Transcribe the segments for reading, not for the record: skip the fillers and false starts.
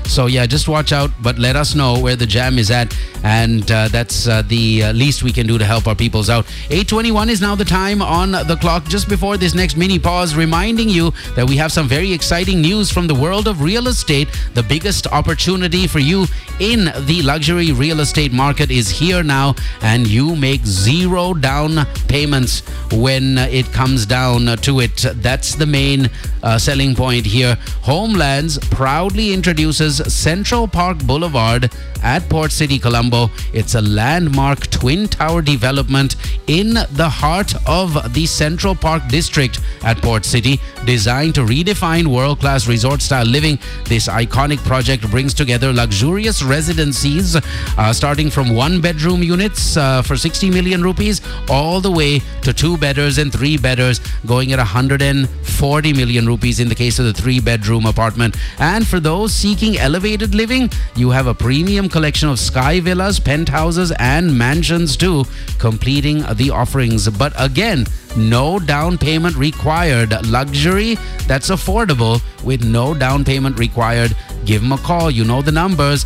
So yeah, just watch out, but let us know where the jam is at, and that's the least we can do to help our peoples out. 8:21 is now the time on the clock. Just before this next mini pause, reminding you that we have some very exciting news from the world of real estate. The biggest opportunity for you in the luxury real estate market is here now, and you make zero down payments when it comes down to it. That's the main selling point here. Homelands proudly introduces Central Park Boulevard at Port City, Colombo. It's a landmark twin tower development in the heart of the Central Park district at Port City, designed to redefine world-class resort-style living. This iconic project brings together luxurious residencies starting from one-bedroom units for 60 million rupees all the way to two-bedders and three-bedders going at 140 million rupees in the case of the three-bedroom apartment. And for those seeking elevated living, you have a premium collection of sky villas, penthouses and mansions too, completing the offerings. But again, no down payment required. Luxury that's affordable with no down payment required. Give them a call. You know the numbers.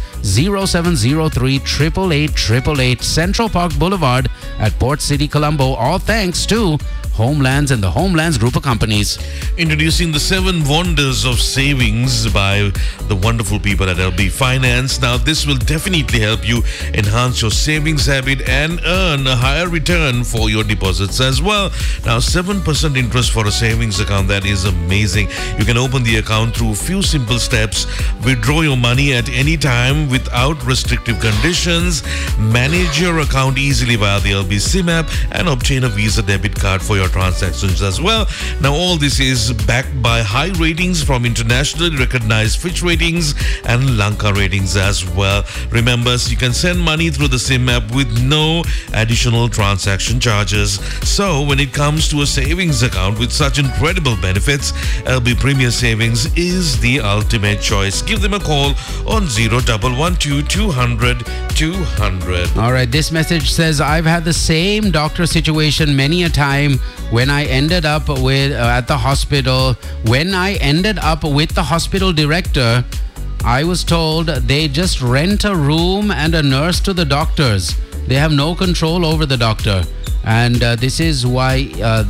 0703 888 888 Central Park Boulevard at Port City, Colombo. All thanks to Homelands and the Homelands Group of Companies. Introducing the 7 wonders of savings by the wonderful people at LB Finance. Now, this will definitely help you enhance your savings habit and earn a higher return for your deposits as well. Now, 7% interest for a savings account, that is amazing. You can open the account through a few simple steps, withdraw your money at any time without restrictive conditions, manage your account easily via the LB SIM app, and obtain a Visa debit card for your transactions as well. Now, all this is backed by high ratings from internationally recognized Fitch Ratings and Lanka Ratings as well. Remember, you can send money through the SIM app with no additional transaction charges. So, when it comes to a savings account with such incredible benefits, LB Premier Savings is the ultimate choice. Give them a call on 0112 200 200. All right, this message says, I've had the same doctor situation many a time when I ended up with at the hospital. When I ended up with the hospital director, I was told they just rent a room and a nurse to the doctors. They have no control over the doctor. And this is why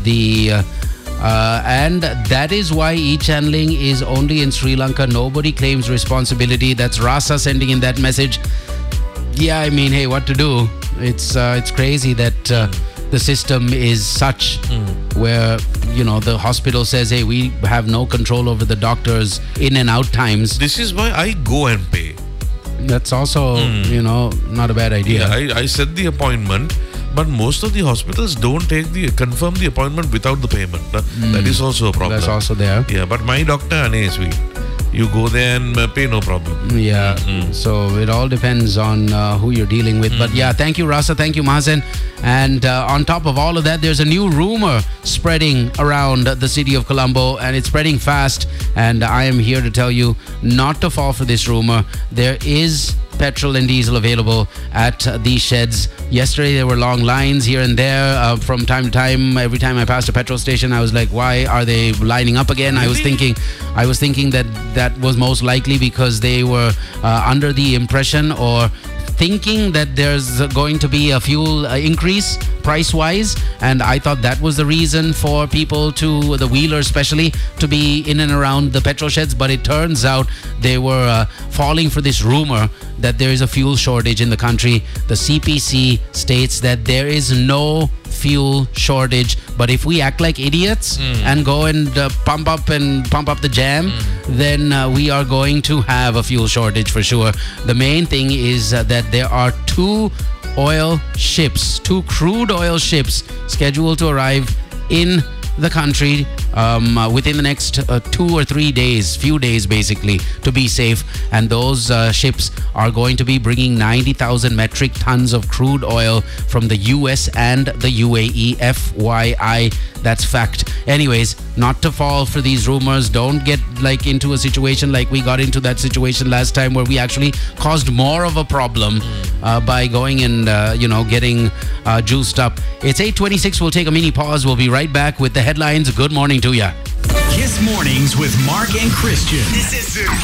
and that is why e-channeling is only in Sri Lanka. Nobody claims responsibility. That's Rasa sending in that message. Yeah, I mean, hey, what to do? It's crazy that the system is such where, you know, the hospital says, hey, we have no control over the doctors' in and out times. This is why I go and pay. That's also, you know, not a bad idea. Yeah, I set the appointment, but most of the hospitals don't confirm the appointment without the payment. That is also a problem. That's also there. Yeah, but my doctor, Ane, is sweet. You go there and pay, no problem. Yeah, so it all depends on who you're dealing with. But yeah, thank you, Rasa. Thank you, Mazen. And on top of all of that, there's a new rumor spreading around the city of Colombo, and it's spreading fast. And I am here to tell you not to fall for this rumor. There is petrol and diesel available at these sheds. Yesterday there were long lines here and there from time to time. Every time I passed a petrol station, I was like, why are they lining up again? Really? I was thinking that was most likely because they were under the impression or thinking that there's going to be a fuel increase price-wise, and I thought that was the reason for people to, the wheelers especially, to be in and around the petrol sheds. But it turns out they were falling for this rumor that there is a fuel shortage in the country. The CPC states that there is no fuel shortage, but if we act like idiots and go and pump up the jam, then we are going to have a fuel shortage for sure. The main thing is that there are two crude oil ships scheduled to arrive in the country within the next 2 or 3 days, few days basically, to be safe. And those ships are going to be bringing 90,000 metric tons of crude oil from the US and the UAE. FYI, that's fact. Anyways, not to fall for these rumors. Don't get like into a situation like we got into that situation last time where we actually caused more of a problem by going and getting juiced up. It's 8:26. We'll take a mini pause. We'll be right back with the headlines. Good morning to ya. Kiss Mornings with Mark and Christian. This is